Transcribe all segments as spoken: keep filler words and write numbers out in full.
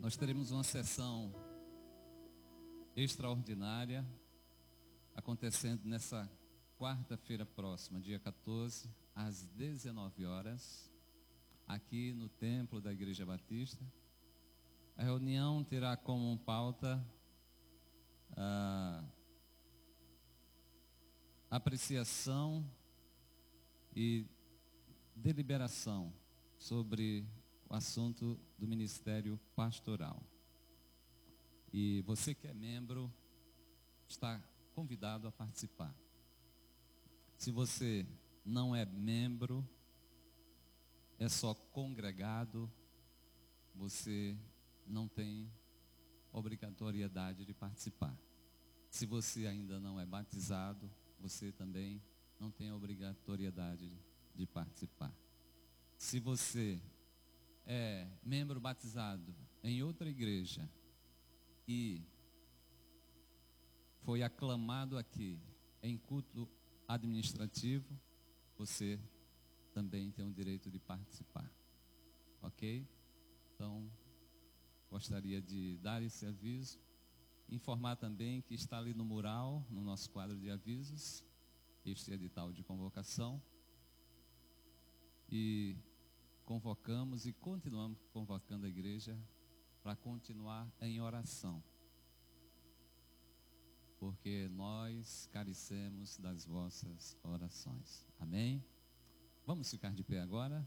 Nós teremos uma sessão extraordinária acontecendo nessa quarta-feira próxima, dia quatorze, às dezenove horas, aqui no templo da Igreja Batista. A reunião terá como pauta a apreciação e deliberação sobre o assunto do ministério pastoral. E você que é membro está convidado a participar. Se você não é membro, é só congregado, você não tem obrigatoriedade de participar. Se você ainda não é batizado, você também não tem obrigatoriedade de participar. Se você é membro batizado em outra igreja e foi aclamado aqui em culto administrativo, você também tem o direito de participar. Ok? Então, gostaria de dar esse aviso. Informar também que está ali no mural, no nosso quadro de avisos, este edital de convocação. E convocamos e continuamos convocando a igreja para continuar em oração. Porque nós carecemos das vossas orações. Amém? Vamos ficar de pé agora.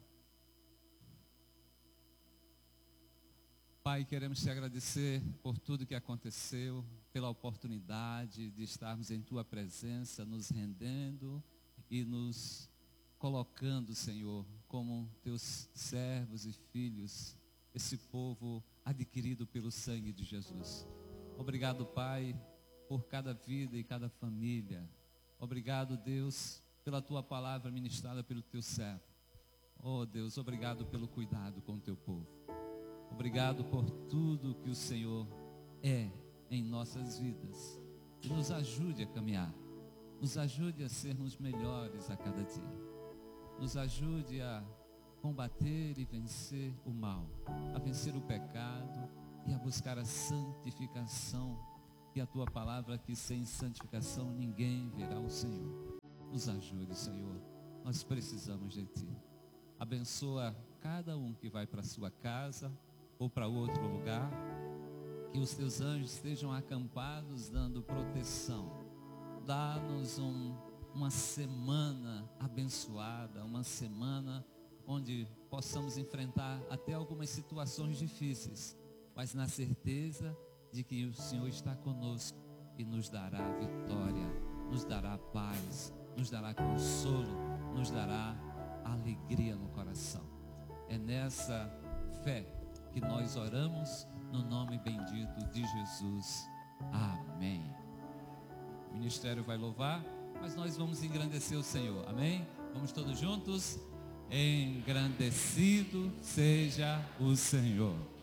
Pai, queremos te agradecer por tudo que aconteceu, pela oportunidade de estarmos em tua presença, nos rendendo e nos colocando, Senhor, como teus servos e filhos, esse povo adquirido pelo sangue de Jesus. Obrigado, Pai, por cada vida e cada família. Obrigado, Deus, pela tua palavra ministrada pelo teu servo. Oh, Deus, obrigado pelo cuidado com o teu povo. Obrigado por tudo que o Senhor é em nossas vidas. E nos ajude a caminhar. Nos ajude a sermos melhores a cada dia. Nos ajude a combater e vencer o mal, a vencer o pecado e a buscar a santificação. E a tua palavra que sem santificação ninguém verá o Senhor. Nos ajude, Senhor. Nós precisamos de ti. Abençoa cada um que vai para a sua casa ou para outro lugar. Que os teus anjos estejam acampados dando proteção. Dá-nos um, uma semana abençoada, uma semana onde possamos enfrentar até algumas situações difíceis, mas na certeza de que o Senhor está conosco e nos dará vitória, nos dará paz, nos dará consolo, nos dará alegria no coração. É nessa fé que nós oramos no nome bendito de Jesus. Amém. O ministério vai louvar, mas nós vamos engrandecer o Senhor. Amém? Vamos todos juntos? Engrandecido seja o Senhor.